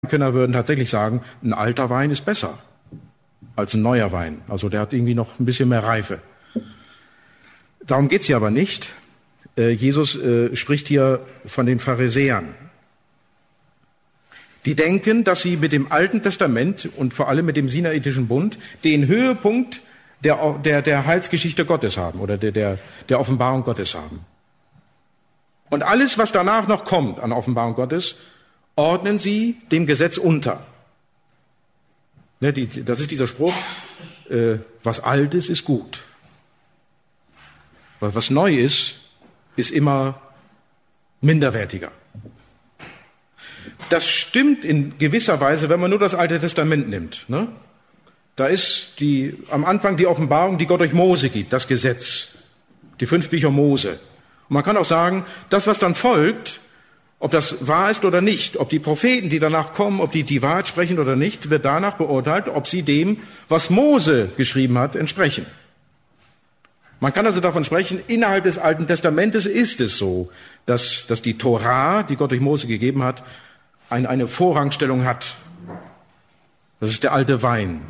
Kenner würden tatsächlich sagen, ein alter Wein ist besser als ein neuer Wein. Also der hat irgendwie noch ein bisschen mehr Reife. Darum geht's hier aber nicht. Jesus spricht hier von den Pharisäern. Die denken, dass sie mit dem Alten Testament und vor allem mit dem Sinaitischen Bund den Höhepunkt der Heilsgeschichte Gottes haben oder der Offenbarung Gottes haben. Und alles, was danach noch kommt an Offenbarung Gottes, ordnen sie dem Gesetz unter. Das ist dieser Spruch, was alt ist, ist gut. Was neu ist, ist immer minderwertiger. Das stimmt in gewisser Weise, wenn man nur das Alte Testament nimmt. Ne? Da ist am Anfang die Offenbarung, die Gott durch Mose gibt, das Gesetz, die 5 Bücher Mose. Und man kann auch sagen, das, was dann folgt, ob das wahr ist oder nicht, ob die Propheten, die danach kommen, ob die Wahrheit sprechen oder nicht, wird danach beurteilt, ob sie dem, was Mose geschrieben hat, entsprechen. Man kann also davon sprechen, innerhalb des Alten Testamentes ist es so, dass die Torah, die Gott durch Mose gegeben hat, eine Vorrangstellung hat. Das ist der alte Wein.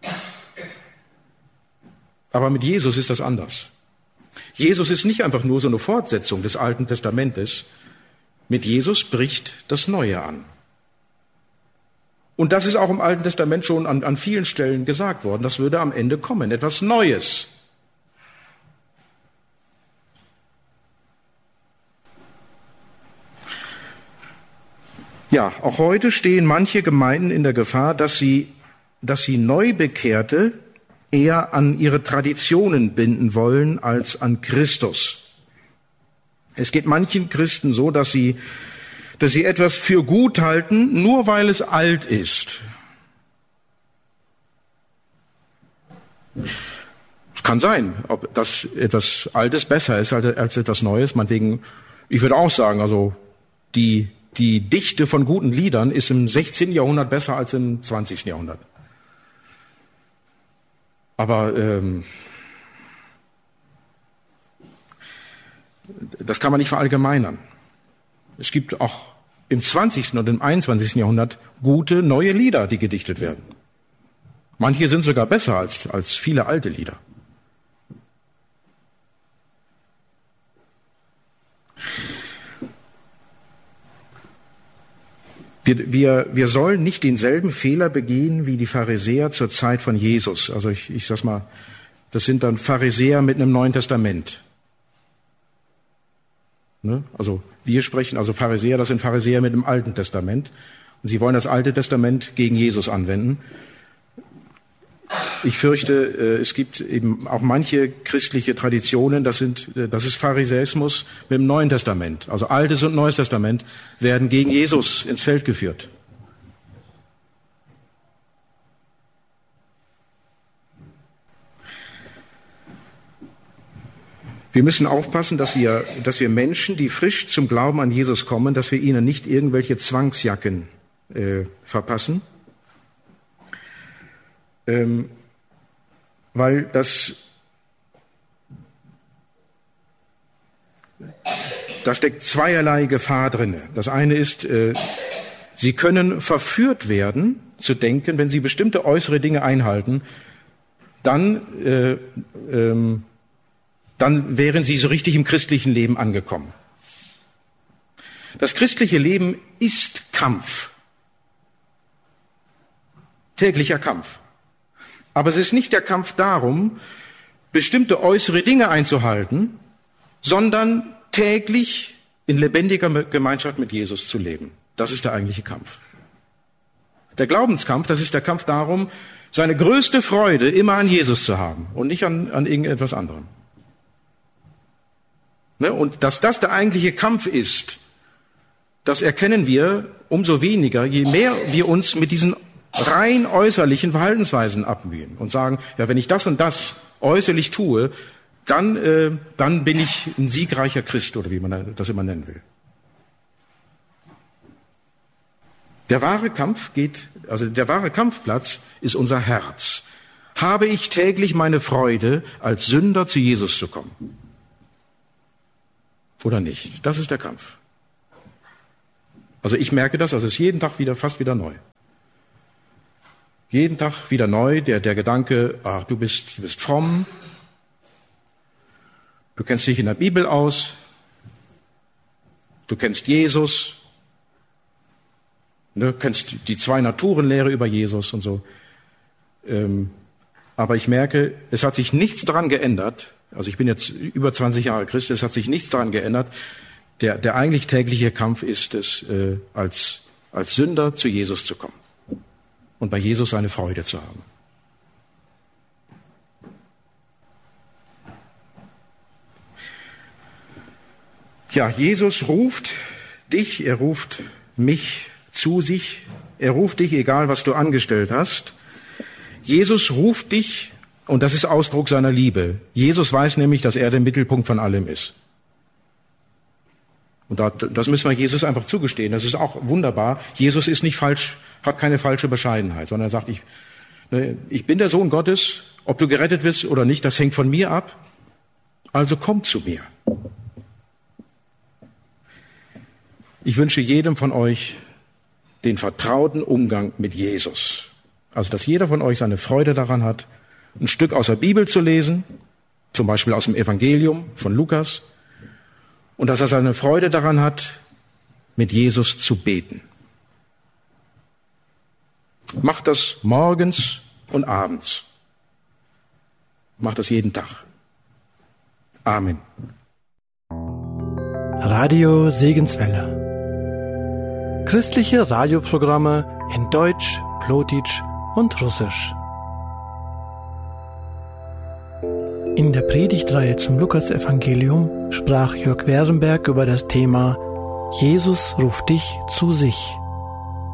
Aber mit Jesus ist das anders. Jesus ist nicht einfach nur so eine Fortsetzung des Alten Testamentes. Mit Jesus bricht das Neue an. Und das ist auch im Alten Testament schon an vielen Stellen gesagt worden. Das würde am Ende kommen, etwas Neues. Ja, auch heute stehen manche Gemeinden in der Gefahr, dass sie Neubekehrte eher an ihre Traditionen binden wollen als an Christus. Es geht manchen Christen so, dass sie etwas für gut halten, nur weil es alt ist. Es kann sein, ob das etwas Altes besser ist als etwas Neues. Meinetwegen, ich würde auch sagen, also die Dichte von guten Liedern ist im 16. Jahrhundert besser als im 20. Jahrhundert. Aber das kann man nicht verallgemeinern. Es gibt auch im 20. und im 21. Jahrhundert gute neue Lieder, die gedichtet werden. Manche sind sogar besser als viele alte Lieder. Wir sollen nicht denselben Fehler begehen wie die Pharisäer zur Zeit von Jesus. Also ich sag's mal, das sind dann Pharisäer mit einem Neuen Testament. Ne? Also wir sprechen, also Pharisäer, das sind Pharisäer mit dem Alten Testament. Und sie wollen das Alte Testament gegen Jesus anwenden. Ich fürchte, es gibt eben auch manche christliche Traditionen, das ist Pharisäismus mit dem Neuen Testament. Also Altes und Neues Testament werden gegen Jesus ins Feld geführt. Wir müssen aufpassen, dass wir Menschen, die frisch zum Glauben an Jesus kommen, dass wir ihnen nicht irgendwelche Zwangsjacken verpassen. Weil da steckt zweierlei Gefahr drin. Das eine ist, sie können verführt werden, zu denken, wenn sie bestimmte äußere Dinge einhalten, dann wären sie so richtig im christlichen Leben angekommen. Das christliche Leben ist Kampf. Täglicher Kampf. Aber es ist nicht der Kampf darum, bestimmte äußere Dinge einzuhalten, sondern täglich in lebendiger Gemeinschaft mit Jesus zu leben. Das ist der eigentliche Kampf. Der Glaubenskampf, das ist der Kampf darum, seine größte Freude immer an Jesus zu haben und nicht an irgendetwas anderem. Ne? Und dass das der eigentliche Kampf ist, das erkennen wir umso weniger, je mehr wir uns mit diesen rein äußerlichen Verhaltensweisen abmühen und sagen, ja, wenn ich das und das äußerlich tue, dann bin ich ein siegreicher Christ oder wie man das immer nennen will. Der wahre Kampfplatz ist unser Herz. Habe ich täglich meine Freude, als Sünder zu Jesus zu kommen? Oder nicht? Das ist der Kampf. Also ich merke das, also es ist jeden Tag fast wieder neu. Jeden Tag wieder neu, der Gedanke, ach, du bist fromm, du kennst dich in der Bibel aus, du kennst Jesus, du kennst die 2-Naturen-Lehre über Jesus und so. Aber ich merke, es hat sich nichts daran geändert, also ich bin jetzt über 20 Jahre Christ, es hat sich nichts daran geändert, der eigentlich tägliche Kampf ist es, als Sünder zu Jesus zu kommen und bei Jesus eine Freude zu haben. Ja, Jesus ruft dich, er ruft mich zu sich, er ruft dich, egal was du angestellt hast. Jesus ruft dich, und das ist Ausdruck seiner Liebe. Jesus weiß nämlich, dass er der Mittelpunkt von allem ist. Und das müssen wir Jesus einfach zugestehen. Das ist auch wunderbar. Jesus ist nicht falsch, hat keine falsche Bescheidenheit, sondern er sagt, ich bin der Sohn Gottes, ob du gerettet wirst oder nicht, das hängt von mir ab. Also komm zu mir. Ich wünsche jedem von euch den vertrauten Umgang mit Jesus. Also, dass jeder von euch seine Freude daran hat, ein Stück aus der Bibel zu lesen, zum Beispiel aus dem Evangelium von Lukas, und dass er seine Freude daran hat, mit Jesus zu beten. Macht das morgens und abends. Macht das jeden Tag. Amen. Radio Segenswelle. Christliche Radioprogramme in Deutsch, Plotitsch und Russisch. In der Predigtreihe zum Lukasevangelium sprach Jörg Werenberg über das Thema Jesus ruft dich zu sich.